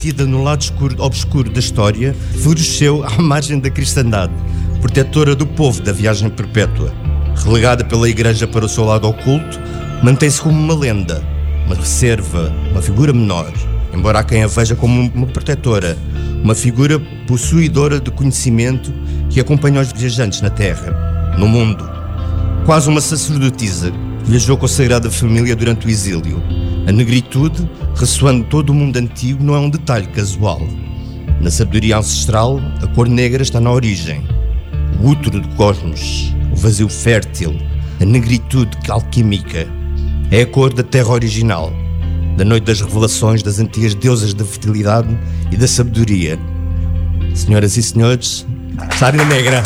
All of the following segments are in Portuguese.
Tida no lado obscuro da história, floresceu à margem da cristandade, protetora do povo da viagem perpétua. Relegada pela Igreja para o seu lado oculto, mantém-se como uma lenda, uma reserva, uma figura menor, embora há quem a veja como uma protetora, uma figura possuidora de conhecimento que acompanha os viajantes na Terra, no mundo. Quase uma sacerdotisa que viajou com a Sagrada Família durante o exílio. A negritude, ressoando todo o mundo antigo, não é um detalhe casual. Na sabedoria ancestral, a cor negra está na origem. O útero do cosmos, o vazio fértil, a negritude alquímica. É a cor da terra original, da noite das revelações das antigas deusas da fertilidade e da sabedoria. Senhoras e senhores, Sara Negra.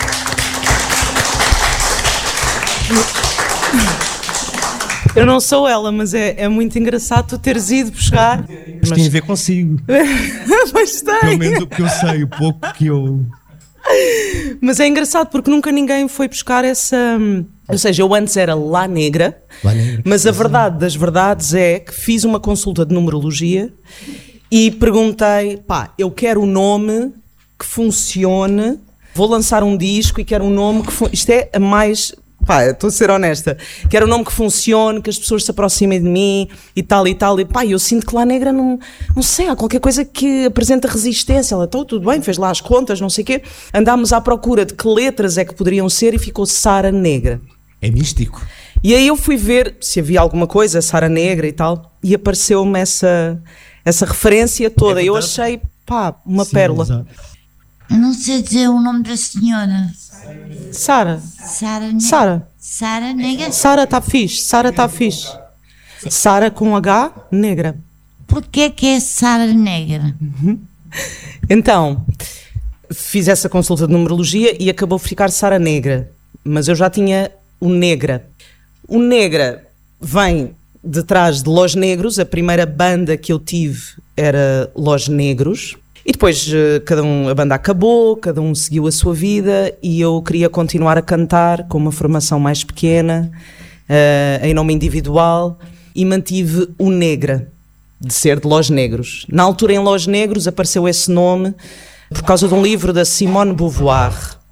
Eu não sou ela, mas é muito engraçado tu teres ido buscar. Mas tem a ver consigo. Pois tem. Pelo menos o que eu sei, o pouco que eu... Mas é engraçado porque nunca ninguém foi buscar essa... Ou seja, eu antes era La Negra, mas a verdade das verdades é que fiz uma consulta de numerologia e perguntei, eu quero um nome que funcione, vou lançar um disco e quero um nome que... Isto é a mais... estou a ser honesta, quero um nome que funcione, que as pessoas se aproximem de mim e tal e tal, e eu sinto que La Negra não sei, há qualquer coisa que apresenta resistência. Ela, tudo bem, fez lá as contas, não sei o quê, andámos à procura de que letras é que poderiam ser e ficou Sara Negra. É místico. E aí eu fui ver se havia alguma coisa, Sara Negra e tal, e apareceu-me essa referência toda. Eu achei, uma pérola. Exato. Eu não sei dizer o nome da senhora. Sara. Sara Negra? Sara está fixe. Sara com H, Negra. Porquê que é Sara Negra? Então, fiz essa consulta de numerologia e acabou por ficar Sara Negra. Mas eu já tinha o Negra. O Negra vem de trás de Los Negros. A primeira banda que eu tive era Los Negros. E depois a banda acabou, cada um seguiu a sua vida e eu queria continuar a cantar com uma formação mais pequena, em nome individual, e mantive o Negra, de ser de Los Negros. Na altura em Los Negros apareceu esse nome por causa de um livro da Simone de Beauvoir.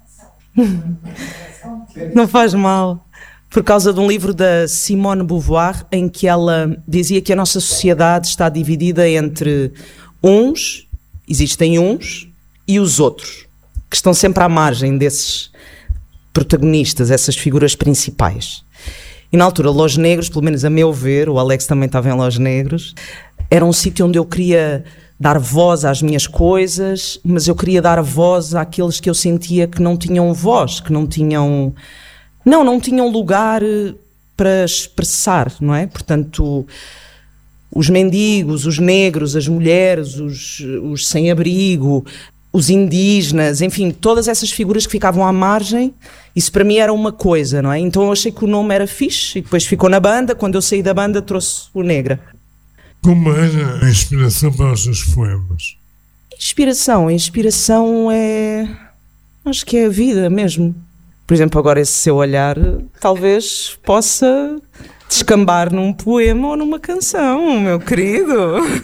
Não faz mal. Por causa de um livro da Simone de Beauvoir em que ela dizia que a nossa sociedade está dividida entre existem uns e os outros, que estão sempre à margem desses protagonistas, essas figuras principais. E na altura, Los Negros, pelo menos a meu ver, o Alex também estava em Los Negros, era um sítio onde eu queria dar voz às minhas coisas, mas eu queria dar voz àqueles que eu sentia que não tinham voz, que não tinham lugar para expressar, não é? Portanto, os mendigos, os negros, as mulheres, os sem-abrigo, os indígenas, enfim, todas essas figuras que ficavam à margem, isso para mim era uma coisa, não é? Então eu achei que o nome era fixe e depois ficou na banda. Quando eu saí da banda trouxe o Negra. Como era a inspiração para os seus poemas? A inspiração é... acho que é a vida mesmo. Por exemplo, agora esse seu olhar talvez possa... descambar num poema ou numa canção, meu querido.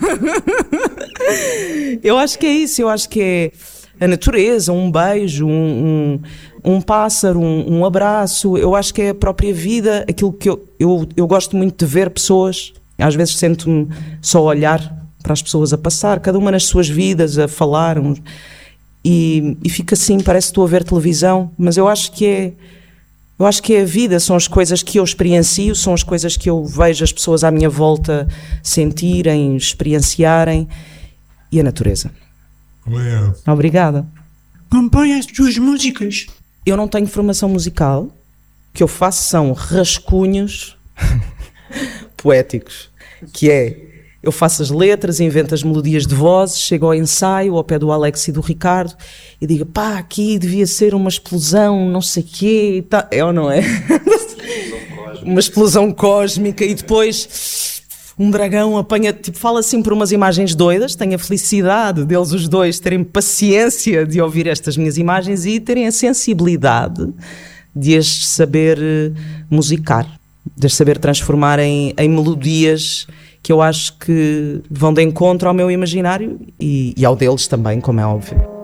Eu acho que é isso, eu acho que é a natureza, um beijo, um pássaro, um abraço. Eu acho que é a própria vida, aquilo que eu gosto muito de ver pessoas. Às vezes sento-me só a olhar para as pessoas a passar, cada uma nas suas vidas, a falar, e fica assim, parece que estou a ver televisão, mas eu acho que é a vida, são as coisas que eu experiencio, são as coisas que eu vejo as pessoas à minha volta sentirem, experienciarem, e a natureza. Obrigada. Compõe as tuas músicas. Eu não tenho formação musical, o que eu faço são rascunhos poéticos, que é, eu faço as letras, invento as melodias de vozes, chego ao ensaio, ao pé do Alex e do Ricardo, e digo, aqui devia ser uma explosão, não sei o quê, e tá. É ou não é? Uma explosão cósmica, e depois um dragão apanha, fala assim por umas imagens doidas. Tenho a felicidade deles os dois terem paciência de ouvir estas minhas imagens e terem a sensibilidade de as saber musicar, de as saber transformar em melodias que eu acho que vão de encontro ao meu imaginário e ao deles também, como é óbvio.